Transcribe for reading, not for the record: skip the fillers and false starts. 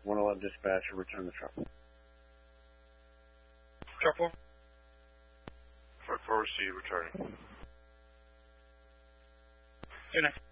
111 dispatcher, return the truck. Truck 4. Truck 4 received, returning. Good night.